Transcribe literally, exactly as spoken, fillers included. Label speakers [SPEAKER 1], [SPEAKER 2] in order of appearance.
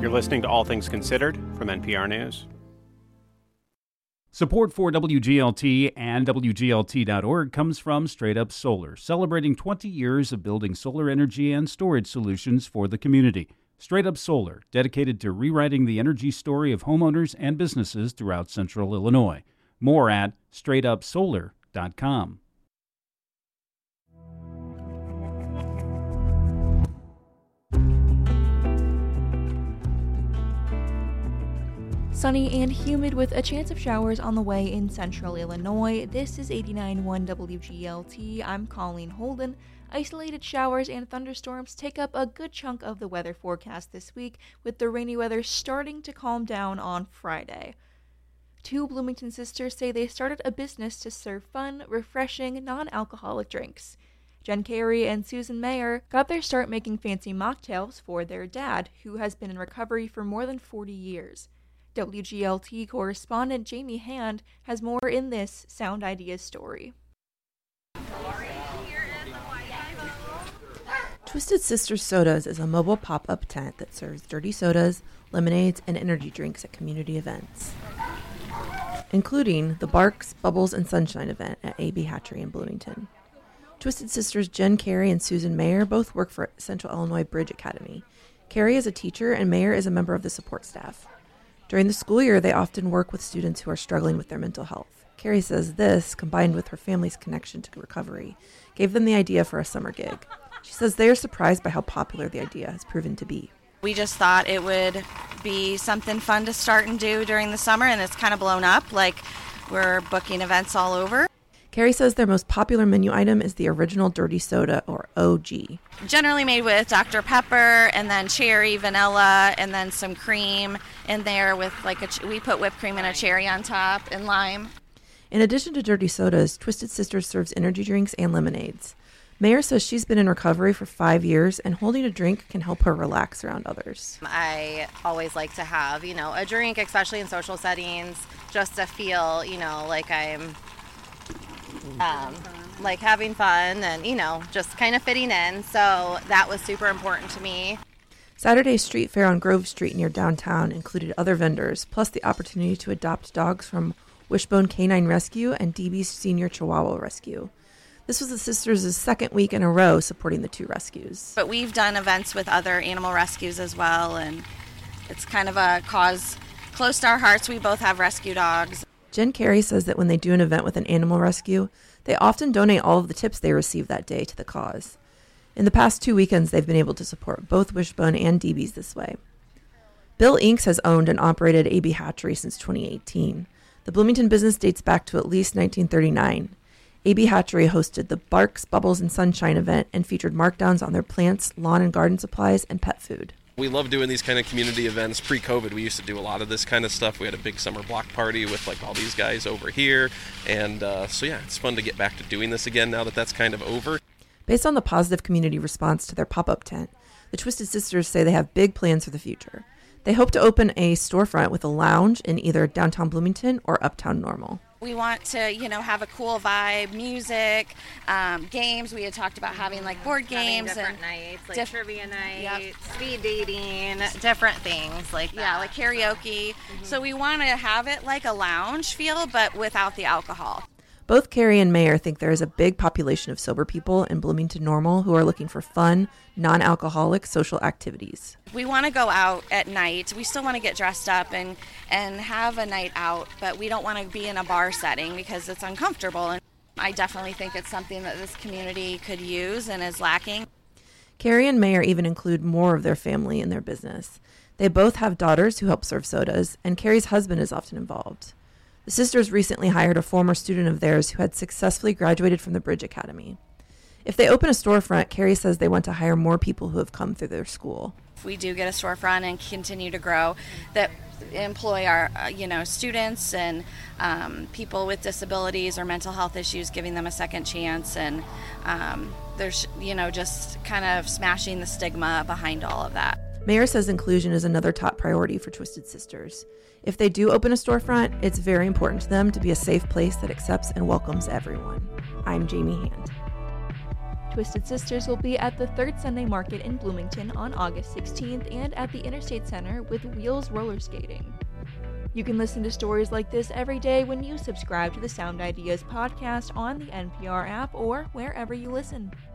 [SPEAKER 1] You're listening to All Things Considered from N P R News.
[SPEAKER 2] Support for W G L T and W G L T dot org comes from Straight Up Solar, celebrating twenty years of building solar energy and storage solutions for the community. Straight Up Solar, dedicated to rewriting the energy story of homeowners and businesses throughout Central Illinois. More at straight up solar dot com.
[SPEAKER 3] Sunny and humid with a chance of showers on the way in Central Illinois. This is eighty-nine point one W G L T. I'm Colleen Holden. Isolated showers and thunderstorms take up a good chunk of the weather forecast this week, with the rainy weather starting to calm down on Friday. Two Bloomington sisters say they started a business to serve fun, refreshing, non-alcoholic drinks. Jen Carey and Susan Mayer got their start making fancy mocktails for their dad, who has been in recovery for more than forty years. W G L T correspondent Jamie Hand has more in this Sound Ideas story.
[SPEAKER 4] Twisted Sisters Sodas is a mobile pop-up tent that serves dirty sodas, lemonades, and energy drinks at community events, including the Barks, Bubbles, and Sunshine event at A B Hatchery in Bloomington. Twisted Sisters Jen Carey and Susan Mayer both work for Central Illinois Bridge Academy. Carey is a teacher and Mayer is a member of the support staff. During the school year, they often work with students who are struggling with their mental health. Carey says this, combined with her family's connection to recovery, gave them the idea for a summer gig. She says they are surprised by how popular the idea has proven to be.
[SPEAKER 5] We just thought it would be something fun to start and do during the summer, and it's kind of blown up. Like, we're booking events all over.
[SPEAKER 4] Carey says their most popular menu item is the original dirty soda, or O G.
[SPEAKER 5] Generally made with Doctor Pepper, and then cherry, vanilla, and then some cream in there with like a, ch- we put whipped cream and a cherry on top and lime.
[SPEAKER 4] In addition to dirty sodas, Twisted Sisters serves energy drinks and lemonades. Mayer says she's been in recovery for five years, and holding a drink can help her relax around others.
[SPEAKER 6] I always like to have, you know, a drink, especially in social settings, just to feel, you know, like I'm Um, like having fun and, you know, just kind of fitting in. So that was super important to me.
[SPEAKER 4] Saturday's street fair on Grove Street near downtown included other vendors, plus the opportunity to adopt dogs from Wishbone Canine Rescue and D B's Senior Chihuahua Rescue. This was the sisters' second week in a row supporting the two rescues.
[SPEAKER 5] But we've done events with other animal rescues as well, and it's kind of a cause close to our hearts. We both have rescue dogs.
[SPEAKER 4] Jen Carey says that when they do an event with an animal rescue, they often donate all of the tips they receive that day to the cause. In the past two weekends, they've been able to support both Wishbone and D B's this way. Bill Inks has owned and operated A B Hatchery since twenty eighteen. The Bloomington business dates back to at least nineteen thirty-nine. A B Hatchery hosted the Barks, Bubbles, and Sunshine event and featured markdowns on their plants, lawn and garden supplies, and pet food.
[SPEAKER 7] We love doing these kind of community events. Pre-COVID, we used to do a lot of this kind of stuff. We had a big summer block party with like all these guys over here. And uh, so, yeah, it's fun to get back to doing this again now that that's kind of over.
[SPEAKER 4] Based on the positive community response to their pop-up tent, the Twisted Sisters say they have big plans for the future. They hope to open a storefront with a lounge in either downtown Bloomington or uptown Normal.
[SPEAKER 5] We want to, you know, have a cool vibe, music, um, games. We had talked about having like board games
[SPEAKER 6] having different
[SPEAKER 5] and
[SPEAKER 6] nights, like
[SPEAKER 5] diff-
[SPEAKER 6] trivia night,
[SPEAKER 5] Yep.
[SPEAKER 6] speed dating, different things like that.
[SPEAKER 5] Yeah, like karaoke. Mm-hmm. So we want to have it like a lounge feel, but without the alcohol.
[SPEAKER 4] Both Carey and Mayer think there is a big population of sober people in Bloomington Normal who are looking for fun, non-alcoholic social activities.
[SPEAKER 5] We want to go out at night. We still want to get dressed up and, and have a night out, but we don't want to be in a bar setting because it's uncomfortable. And I definitely think it's something that this community could use and is lacking.
[SPEAKER 4] Carey and Mayer even include more of their family in their business. They both have daughters who help serve sodas, and Carey's husband is often involved. The sisters recently hired a former student of theirs who had successfully graduated from the Bridge Academy. If they open a storefront, Carey says they want to hire more people who have come through their school.
[SPEAKER 5] If we do get a storefront and continue to grow, that employ our, uh, you know, students and um, people with disabilities or mental health issues, giving them a second chance, and um, there's, you know, just kind of smashing the stigma behind all of that.
[SPEAKER 4] Mayer says inclusion is another top priority for Twisted Sisters. If they do open a storefront, it's very important to them to be a safe place that accepts and welcomes everyone. I'm Jamie Hand.
[SPEAKER 3] Twisted Sisters will be at the Third Sunday Market in Bloomington on August sixteenth and at the Interstate Center with Wheels Roller Skating. You can listen to stories like this every day when you subscribe to the Sound Ideas podcast on the N P R app or wherever you listen.